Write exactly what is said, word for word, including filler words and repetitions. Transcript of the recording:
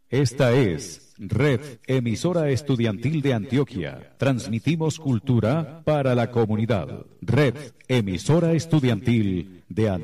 Esta es Red Emisora Estudiantil de Antioquia. Transmitimos cultura para la comunidad. Red Emisora Estudiantil de Antioquia.